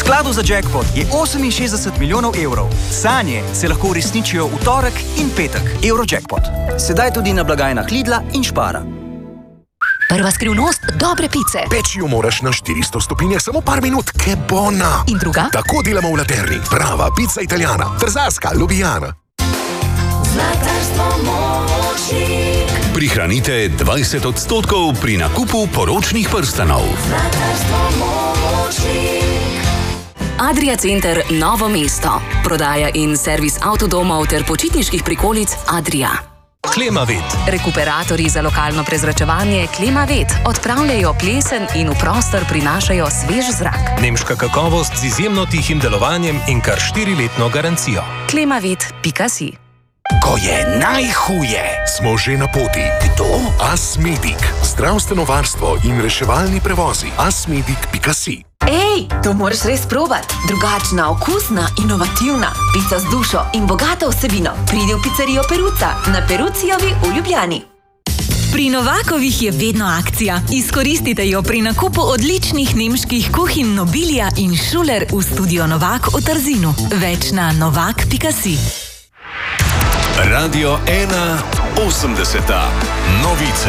skladu za jackpot je 68 milijonov evrov. Sanje se lahko uresničijo v torek in petek. Eurojackpot. Sedaj tudi na blagajnah Lidla in Spara. Prva skrivnost dobre pice. Peči jo moraš na 400 stopinjah samo par minut, ke bona. In druga? Tako delamo v Laterni. Prava pica italijana. Trzaska, Ljubljana. Zlatarstvo Močnik. Prihranite 20% pri nakupu poročnih prstanov. Zlatarstvo Močnik. Adria Center Novo mesto. Prodaja in servis avtodomov ter počitniških prikolic Adria. Klimavet. Rekuperatorji za lokalno prezračevanje Klimavet odpravljajo plesen in v prostor prinašajo svež zrak. Nemška kakovost z izjemno tihim delovanjem in kar 4-letno garancijo. Klimavet.si. Ko je najhuje, smo že na poti. Kdo? Asmedic. Zdravstveno varstvo in reševalni prevozi. Asmedic.si. Ej, to moraš res probati. Drugačna, okusna, inovativna. Pica z dušo in bogato vsebino. Pridi v pizzerijo Peruca na Perucijovi v Ljubljani. Pri Novakovih je vedno akcija. Izkoristite jo pri nakupu odličnih nemških kuhinj Nobilia in Schuller v studio Novak v Trzinu. Več na novak.si. Radio 1 80. Novice.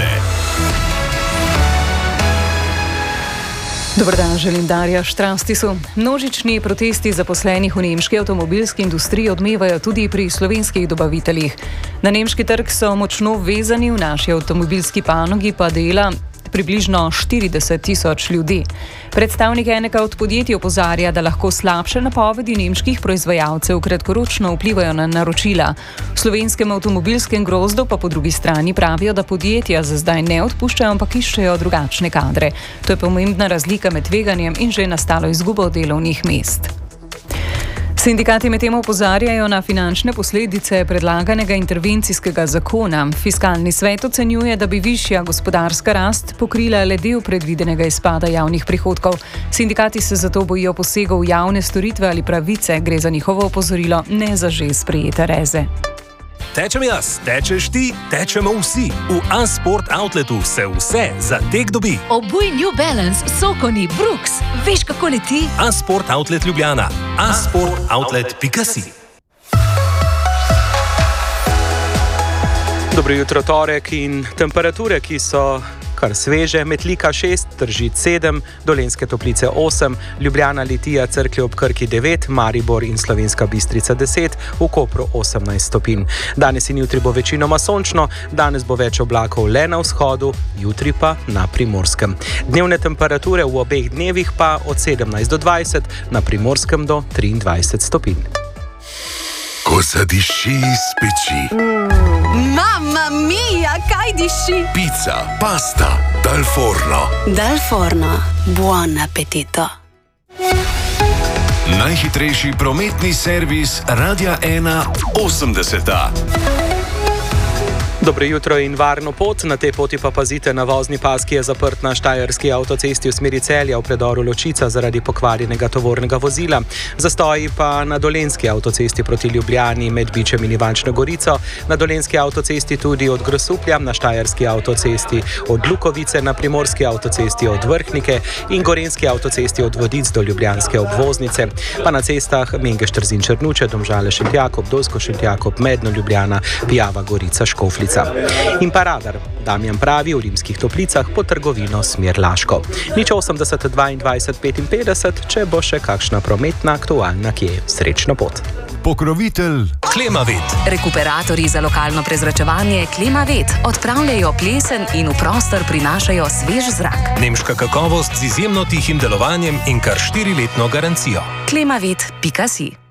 Dobar dan, želim Darja Štrastisu. Množični protesti zaposlenih v nemški avtomobilski industriji odmevajo tudi pri slovenskih dobaviteljih. Na nemški trg so močno vezani, v naši avtomobilski panogi pa dela približno 40.000 ljudi. Predstavnik enega od podjetij opozarja, da lahko slabše napovedi nemških proizvajalcev kratkoročno vplivajo na naročila. V slovenskem avtomobilskem grozdu pa po drugi strani pravijo, da podjetja za zdaj ne odpuščajo, ampak iščejo drugačne kadre. To je pomembna razlika med tveganjem in že nastalo izgubo delovnih mest. Sindikati medtem opozarjajo na finančne posledice predlaganega intervencijskega zakona. Fiskalni svet ocenjuje, da bi višja gospodarska rast pokrila le del predvidenega izpada javnih prihodkov. Sindikati se zato bojijo posegov v javne storitve ali pravice, gre za njihovo opozorilo, ne za že sprejete reze. Tečem jaz, tečeš ti, tečemo vsi. V A-Sport Outletu se vse za tek dobi. Obuj New Balance, Sokoni, Brooks. Veš, kako leti? A-Sport Outlet Ljubljana. A-sportoutlet.si. Dobro jutro, torek in temperature, ki so kar sveže. Metlika 6, Tržič 7, Dolenjske Toplice 8, Ljubljana, Litija, Cerklje ob Krki 9, Maribor in Slovenska Bistrica 10, v Kopru 18 stopinj. Danes in jutri bo večinoma sončno, danes bo več oblakov le na vzhodu, jutri pa na Primorskem. Dnevne temperature v obeh dnevih pa od 17 do 20, na Primorskem do 23 stopinj. Ko zadiši iz peči. Mamma mia, kaj diši? Pizza, pasta, dal forno. Dal forno, buon appetito. Najhitrejši prometni servis Radia 1 80. Dobro jutro in varno pot. Na tej poti pa pazite na vozni pas, ki je zaprt na štajerski avtocesti v smeri Celja v predoru Ločica zaradi pokvarjenega tovornega vozila. Zastoji pa na dolenjski avtocesti proti Ljubljani med Bičem in Ivančno Gorico, na dolenjski avtocesti tudi od Grosuplja, na štajerski avtocesti od Lukovice, na primorski avtocesti od Vrhnike in gorenjski avtocesti od Vodic do ljubljanske obvoznice, pa na cestah Mengeš Trzin Črnuče, Domžale Šentjakob, Dolsko Šentjakob, Medno Ljubljana, Pijava Gorica Škofljica. In pa radar. Damjan pravi v Rimskih Toplicah po trgovino smer Laško. 080 22 55, če bo še kakšna prometna aktualna kje. Srečno pot. Pokrovitelj Klimavet. Rekuperatorji za lokalno prezračevanje Klimavet odpravljajo plesen in v prostor prinašajo svež zrak. Nemška kakovost z izjemno tihim delovanjem in kar 4-letno garancijo. Klimavet.si.